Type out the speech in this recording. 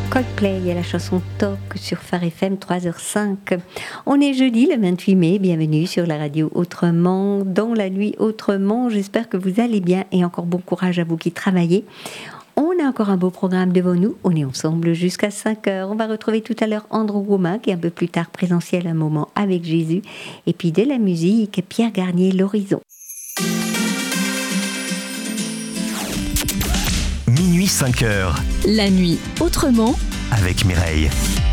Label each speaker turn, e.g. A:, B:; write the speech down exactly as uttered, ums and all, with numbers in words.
A: Coldplay et la chanson Talk sur Phare F M trois heures cinq. On est jeudi le vingt-huit mai, bienvenue sur la radio Autrement, dans la nuit Autrement. J'espère que vous allez bien et encore bon courage à vous qui travaillez. On a encore un beau programme devant nous, on est ensemble jusqu'à cinq heures. On va retrouver tout à l'heure Andrew Womack et un peu plus tard Présentiel, un moment avec Jésus. Et puis de la musique, Pierre Garnier, L'Horizon.
B: Minuit cinq heures.
C: La nuit Autrement
B: avec Mireille.